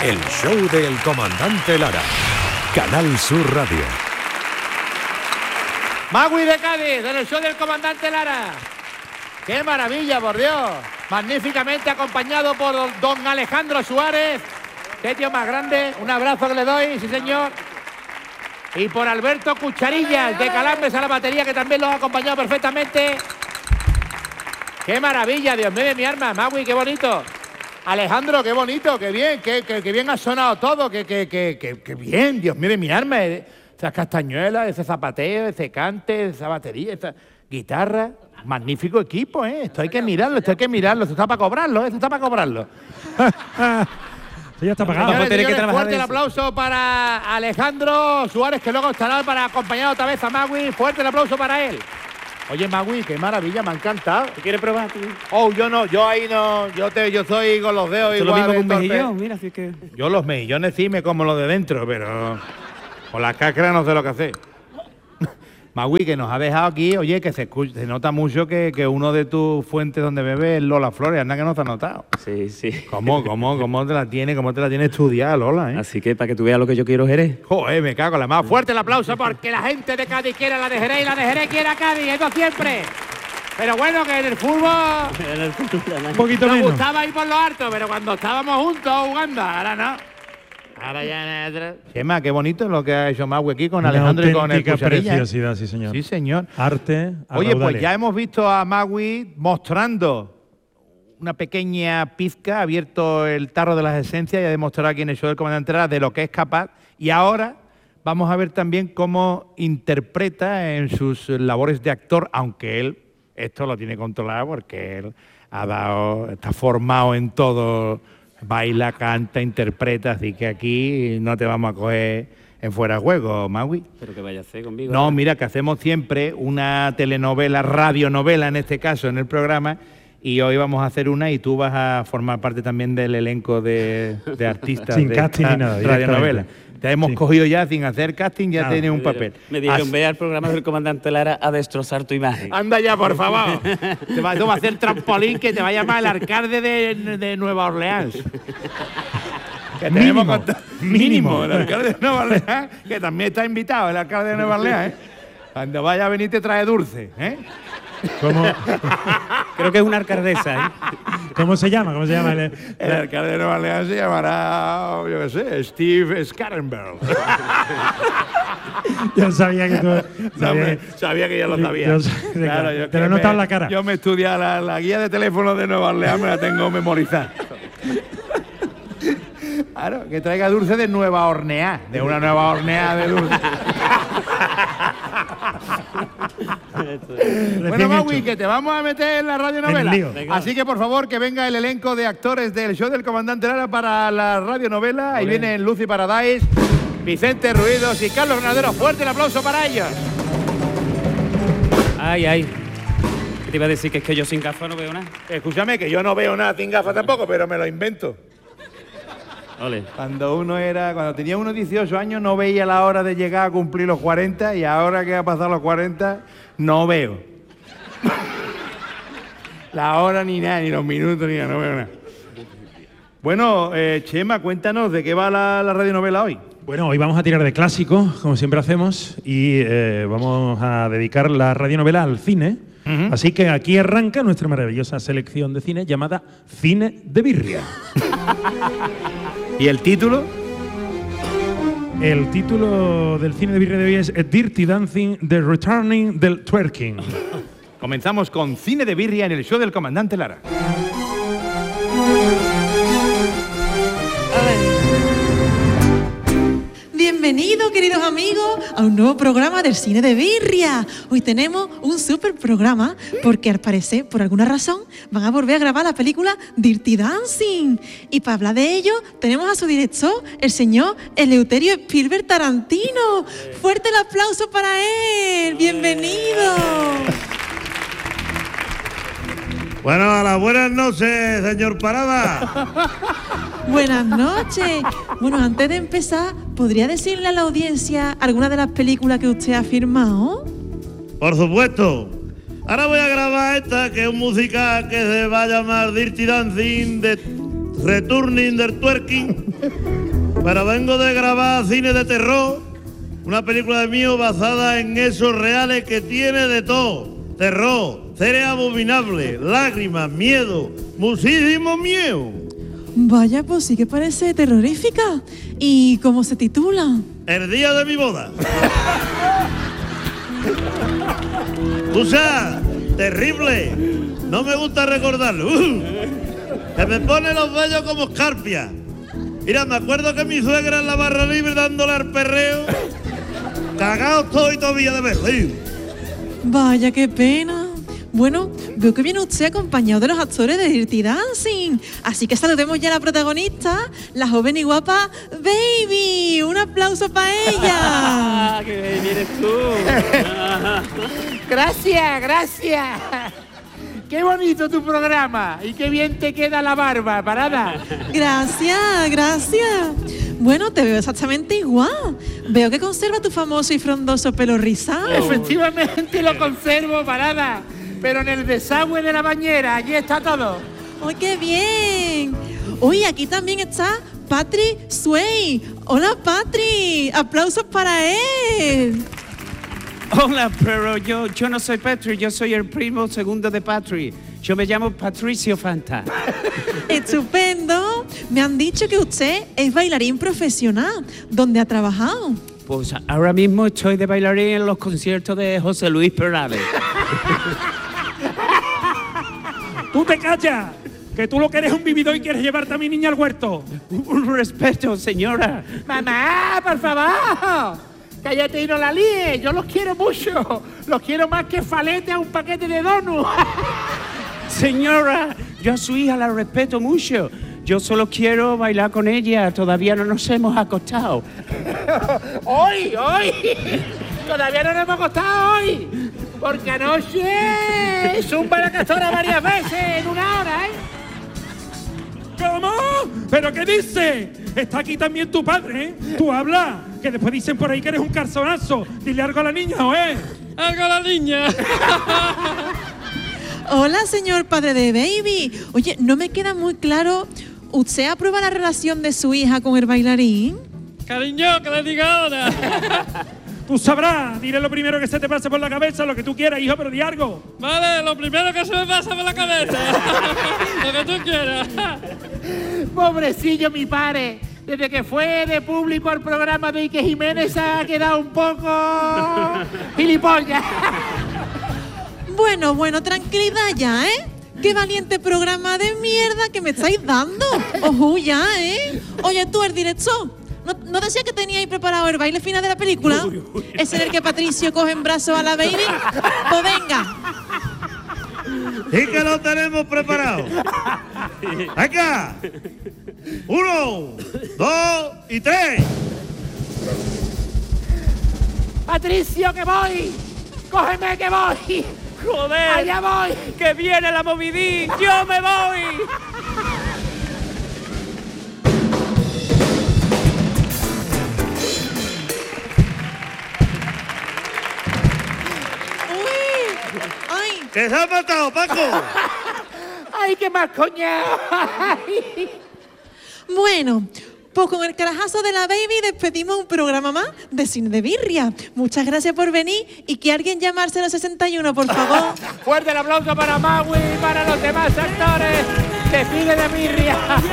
El show del comandante Lara. Canal Sur Radio. Magui de Cádiz, del show del comandante Lara. ¡Qué maravilla, por Dios! Magníficamente acompañado por don Alejandro Suárez. ¡Qué tío más grande! Un abrazo que le doy, sí señor. Y por Alberto Cucharillas, de Calambres a la batería, que también lo ha acompañado perfectamente. ¡Qué maravilla, Dios mío de mi arma! Magui, qué bonito. Alejandro, qué bonito, qué bien, qué bien ha sonado todo, qué bien, Dios mío de mi arma. Esas castañuelas, ese zapateo, ese cante, esa batería, esa guitarra. Magnífico equipo, ¿eh? Esto hay que mirarlo, esto está para cobrarlo, esto está para cobrarlo. Ya está pagado. Señores, fuerte el aplauso para Alejandro Suárez, que luego estará para acompañar otra vez a Magui. Fuerte el aplauso para él. Oye, Magui, qué maravilla, me ha encantado. ¿Tú quieres probar, tío? Oh, yo no, yo ahí no, yo soy con los dedos igual. Lo mismo de con un torpe. mejillón, mira, así que... Yo los mejillones sí me como los de dentro, pero con la cáscara no sé lo que hacer. Magui, que nos ha dejado aquí, oye, que se nota mucho que uno de tus fuentes donde bebes es Lola Flores, anda que no te ha notado. Sí, sí. ¿Cómo te la tiene estudiada, Lola, eh? Así que para que tú veas lo que yo quiero, Jerez. Joder, me cago en la más. Fuerte el aplauso porque la gente de Cádiz quiere a la de Jerez y la de Jerez quiere a Cádiz, eso siempre. Pero bueno, que en el fútbol Un poquito nos menos. gustaba ir por lo alto, pero cuando estábamos juntos jugando, ahora no. Ahora ya no. Chema, qué bonito lo que ha hecho Magui aquí con Alejandro y con el auténtica Cucharilla. preciosidad, sí señor. Sí, señor. Arte a Oye, pues raudales. ya hemos visto a Magui mostrando una pequeña pizca, ha abierto el tarro de las esencias y ha demostrado aquí en el show del comandante Lara de lo que es capaz. Y ahora vamos a ver también cómo interpreta en sus labores de actor, aunque él esto lo tiene controlado porque él está formado en todo. Baila, canta, interpreta, así que aquí no te vamos a coger en fuera de juego, Magui. Pero que vaya a hacer conmigo. No, mira, que hacemos siempre una telenovela, radionovela en este caso, en el programa, y hoy vamos a hacer una y tú vas a formar parte también del elenco de artistas Sin de casting esta ni nada, radionovela. directamente. Te hemos cogido ya sin hacer casting, ya tienes un papel. Me dijeron, ve al programa del comandante Lara a destrozar tu imagen. Anda ya, por favor. Tú vas a hacer trampolín que te va a llamar el alcalde de Nueva Orleans. Que tenemos mínimo, el alcalde de Nueva Orleans, que también está invitado, el alcalde de Nueva Orleans, ¿eh? Cuando vaya a venir te trae dulce, ¿eh? Creo que es una alcaldesa, ¿eh? ¿Cómo se llama? El alcalde de Nueva Orleans se llamará, yo qué sé, Steve Scarenberg. Yo sabía que tú... Sabía que ya lo sabía. Claro, te lo he notado en la cara. Yo me he estudiado la guía de teléfono de Nueva Orleans, me la tengo memorizada. Claro, que traiga dulce de Nueva Orleans, de una Nueva Orleans de dulce. Bueno, Magui, que te vamos a meter en la radionovela. Así que, por favor, que venga el elenco de actores del show del comandante Lara para la radionovela. Ahí vienen Lucy Paradise, Vicente Ruidos y Carlos Granadero. Fuerte el aplauso para ellos. Ay, ay. ¿Qué te iba a decir? Que es que yo sin gafas no veo nada. Escúchame, que yo no veo nada sin gafas tampoco, pero me lo invento. Ole. Cuando tenía unos 18 años no veía la hora de llegar a cumplir los 40 y ahora que ha pasado los 40 no veo. La hora ni nada, ni los minutos ni nada, no veo nada. Bueno, Chema, cuéntanos de qué va la radionovela hoy. Bueno, hoy vamos a tirar de clásicos, como siempre hacemos, y vamos a dedicar la radionovela al cine. Así que aquí arranca nuestra maravillosa selección de cine llamada Cine de Birria. ¿Y el título? El título del Cine de Birria de hoy es Dirty Dancing, The Returning del Twerking. Comenzamos con Cine de Birria en el show del comandante Lara. Bienvenidos, queridos amigos, a un nuevo programa del Cine de Birria. Hoy tenemos un súper programa porque al parecer, por alguna razón, van a volver a grabar la película Dirty Dancing. Y para hablar de ello, tenemos a su director, el señor Eleuterio Spielberg Tarantino. Fuerte el aplauso para él. Bienvenido. Bueno, a las buenas noches, señor Parada. Buenas noches. Bueno, antes de empezar, ¿podría decirle a la audiencia alguna de las películas que usted ha firmado? Por supuesto. Ahora voy a grabar esta, que es un musical que se va a llamar Dirty Dancing de Returning del Twerking, pero vengo de grabar cine de terror, una película de mío basada en hechos reales que tiene de todo: terror, seres abominables, lágrimas, miedo, muchísimo miedo. Vaya, pues sí que parece terrorífica. ¿Y cómo se titula? El día de mi boda. Escucha, terrible. No me gusta recordarlo. Que me pone los vellos como escarpia. Mira, me acuerdo que mi suegra en la barra libre dándole al perreo. Cagado estoy todavía de verlo. Vaya, qué pena. Bueno, veo que viene usted acompañado de los actores de Dirty Dancing. Así que saludemos ya a la protagonista, la joven y guapa Baby. Un aplauso para ella. ¡Qué bien eres tú! Gracias, gracias. Qué bonito tu programa y qué bien te queda la barba, Parada. Gracias, gracias. Bueno, te veo exactamente igual. Veo que conserva tu famoso y frondoso pelo rizado. Efectivamente lo conservo, Parada. Pero en el desagüe de la bañera, allí está todo. ¡Ay, qué bien! Uy, aquí también está Patrick Swayze. Hola, Patrick. Aplausos para él. Hola, pero yo no soy Patrick, yo soy el primo segundo de Patrick. Yo me llamo Patricio Fanta. Estupendo. Me han dicho que usted es bailarín profesional. ¿Dónde ha trabajado? Pues ahora mismo estoy de bailarín en los conciertos de José Luis Perales. ¡Tú te callas! Que tú lo que eres un vividor y quieres llevarte a mi niña al huerto. Un respeto, señora. Mamá, por favor. Cállate y no la líes. Yo los quiero mucho. Los quiero más que falete a un paquete de donuts. Señora, yo a su hija la respeto mucho. Yo solo quiero bailar con ella. Todavía no nos hemos acostado. ¡Hoy! Todavía no nos hemos acostado hoy. Porque anoche zumba la castora varias veces en una hora, ¿eh? ¿Cómo? ¿Pero qué dice? Está aquí también tu padre, ¿eh? Tú habla, que después dicen por ahí que eres un calzonazo. Dile algo a la niña, ¿o ¡algo a la niña! Hola, señor padre de Baby. Oye, no me queda muy claro. ¿Usted aprueba la relación de su hija con el bailarín? Cariño, que le diga ahora. Tú sabrás, dile lo primero que se te pase por la cabeza, lo que tú quieras, hijo, pero di algo. Vale, lo primero que se me pasa por la cabeza. Lo que tú quieras. Pobrecillo mi padre. Desde que fue de público al programa de Ike Jiménez se ha quedado un poco gilipollas. Bueno, tranquilidad ya, ¿eh? ¡Qué valiente programa de mierda que me estáis dando! ¡Ojo ya, eh! Oye, tú, el director, ¿no decía que teníais preparado el baile final de la película? ¿Es en el que Patricio coge en brazos a la Baby? ¡Pues venga! Sí que lo tenemos preparado. ¡Venga! 1, 2 y 3. ¡Patricio, que voy! ¡Cógeme, que voy! ¡Joder! ¡Allá voy! ¡Que viene la movidín! ¡Yo me voy! ¡Uy! ¡Ay! ¡Que se ha matado, Paco! ¡Ay, qué más coñado! Bueno, pues con el carajazo de la Baby despedimos un programa más de Cine de Birria. Muchas gracias por venir y que alguien llame al 061, por favor. Fuerte el aplauso para Maui y para los demás actores de Cine de Birria.